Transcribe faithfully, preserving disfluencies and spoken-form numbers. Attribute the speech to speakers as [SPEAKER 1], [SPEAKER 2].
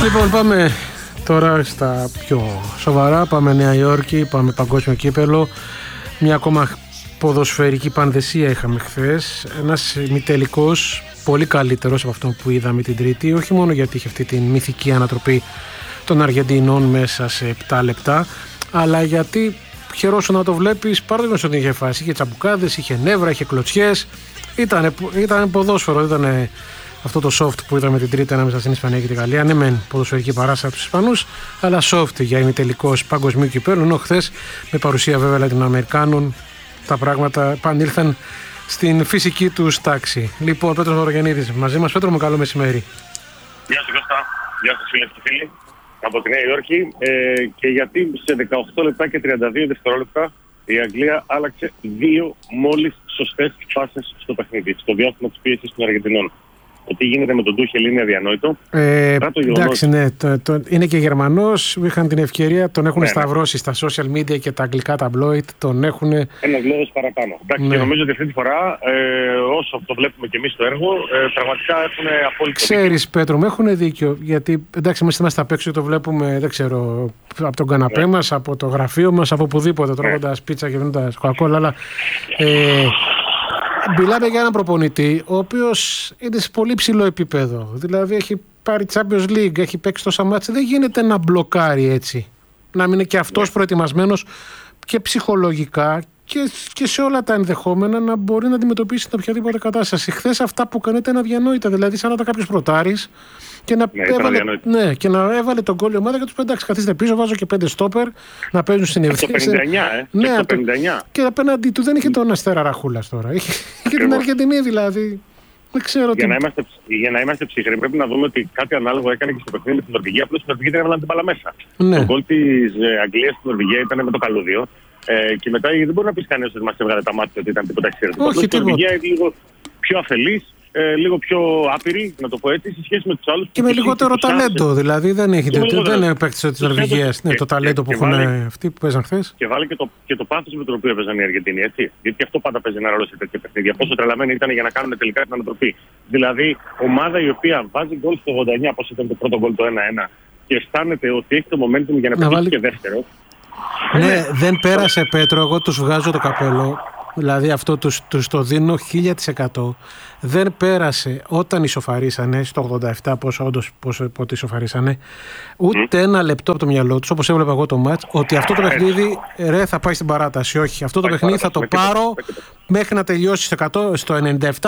[SPEAKER 1] Λοιπόν, πάμε τώρα στα πιο σοβαρά. Πάμε Νέα Υόρκη, πάμε παγκόσμιο κύπελο. Μια ακόμα ποδοσφαιρική πανδεσία είχαμε χθες. Ένας ημιτελικός πολύ καλύτερος από αυτόν που είδαμε την Τρίτη. Όχι μόνο γιατί είχε αυτή την μυθική ανατροπή των Αργεντινών μέσα σε επτά λεπτά, αλλά γιατί χαιρόσου να το βλέπεις, παρόλο που είχε φάση. Είχε τσαμπουκάδες, είχε νεύρα, είχε κλωτσιές. Ήταν, ήταν ποδόσφαιρο, ήταν αυτό το soft που είδαμε την Τρίτη ανάμεσα στην Ισπανία και τη Γαλλία. Ναι, μεν ποδοσφαιρική παράσταση από τους Ισπανούς, αλλά soft για ημιτελικός παγκοσμίου κυπέλλου. Ενώ χθες, με παρουσία βέβαια Λατινοαμερικάνων, τα πράγματα επανήλθαν στην φυσική τους τάξη. Λοιπόν, Πέτρος Μαυρογεννίδης μαζί μας. Πέτρο μου, καλό μεσημέρι.
[SPEAKER 2] Γεια σας Κώστα, γεια σας φίλες και φίλοι από τη Νέα Υόρκη. Ε, και γιατί σε δεκαοκτώ λεπτά και τριάντα δύο δευτερόλεπτα η Αγγλία άλλαξε δύο μόλις σωστές φάσεις στο παιχνίδι, στο διάστημα της πίεσης των Αργεντινών. Το τι γίνεται με τον Τούχελ είναι αδιανόητο.
[SPEAKER 1] Ε, εντάξει, ναι, το, το, είναι και Γερμανός. Είχαν την ευκαιρία, τον έχουν ναι, σταυρώσει ναι. στα social media και τα αγγλικά ταμπλόιτ. Τον έχουν.
[SPEAKER 2] Ένας λόγος παραπάνω. Εντάξει, ναι. Και νομίζω ότι αυτή τη φορά, ε, όσο το βλέπουμε και εμείς στο έργο, ε, πραγματικά έχουν απόλυτο.
[SPEAKER 1] Ξέρεις, Πέτρο, μου έχουν δίκιο. Γιατί εντάξει, εμείς είμαστε απ' έξω και το βλέπουμε, δεν ξέρω, από τον καναπέ ναι. μας, από το γραφείο μας, από οπουδήποτε, ναι. τρώγοντας πίτσα και πίνοντας κοκακόλα. Αλλά. Ε, Μιλάμε για έναν προπονητή ο οποίος είναι σε πολύ ψηλό επίπεδο. Δηλαδή έχει πάρει Champions League, έχει παίξει τόσα μάτια. Δεν γίνεται να μπλοκάρει έτσι. Να μην είναι και αυτός yeah. προετοιμασμένος και ψυχολογικά και, και σε όλα τα ενδεχόμενα να μπορεί να αντιμετωπίσει την οποιαδήποτε κατάσταση. Χθες αυτά που κάνετε είναι αδιανόητα. Δηλαδή, σαν να τα κάποιος προτάρεις και να, ναι, έβαλε, ναι, και να έβαλε τον γκολ η ομάδα και τους πεντάξει. Καθίστε πίσω, βάζω και πέντε στόπερ να παίζουν στην ευθύνη.
[SPEAKER 2] Το πενήντα εννιά, ε.
[SPEAKER 1] Ναι,
[SPEAKER 2] το πενήντα εννιά.
[SPEAKER 1] Και απέναντί του δεν είχε τον Αστέρα Ραχούλας τώρα. Είχε και την Αργεντινή δηλαδή. Δεν ξέρω
[SPEAKER 2] για,
[SPEAKER 1] τι...
[SPEAKER 2] να είμαστε, για να είμαστε ψυχροί, πρέπει να δούμε ότι κάτι ανάλογο έκανε και στο παιχνίδι με την Νορβηγία. Απλώς στην Νορβηγία δεν έβαλαν την μπάλα μέσα. Ναι. Το γκολ της Αγγλίας στην Νορβηγία ήταν με το καλούδιο. Ε, και μετά δεν μπορεί να πει κανένα ότι μας έβγαλε τα μάτια ότι ήταν τίποτα εξαιρετικό.
[SPEAKER 1] Όχι,
[SPEAKER 2] η Νορβηγία είναι λίγο πιο αφελής, ε, λίγο πιο άπειρη, να το πω έτσι, σε σχέση με τους άλλους.
[SPEAKER 1] Και με λιγότερο ταλέντο, δηλαδή δεν έχει δεν είναι παίκτης της Νορβηγίας. Ναι, το ταλέντο που έχουν αυτοί που παίζαν χθες.
[SPEAKER 2] Και βάλει και το, και το πάθος με τον οποίο έπαιζαν οι Αργεντινοί, έτσι. Γιατί αυτό πάντα παίζει ένα ρόλο σε τέτοια παιχνίδια. Πόσο τρελαμένοι ήταν για να κάνουν τελικά την ανατροπή. Δηλαδή, ομάδα η οποία βάζει γκολ στο ογδόντα εννιά, όπως ήταν το πρώτο γκολ το ένα ένα, και αισθάνεται ότι έχει το momentum για να πετύχει βάλει... και δεύτερο.
[SPEAKER 1] Ναι, δεν πέρασε, Πέτρο, εγώ τους βγάζω το καπέλο. Δηλαδή αυτό τους, τους το δίνω χίλια τοις εκατό. Δεν πέρασε όταν ισοφαρίσανε στο ογδόντα επτά, πόσο όντως πότε ισοφαρίσανε, ούτε mm. ένα λεπτό από το μυαλό τους, όπως έβλεπα εγώ το μάτς, ότι αυτό το παιχνίδι ρε, θα πάει στην παράταση. Όχι, αυτό το παιχνίδι θα το πάρω μέχρι να τελειώσει στο ενενήντα επτά.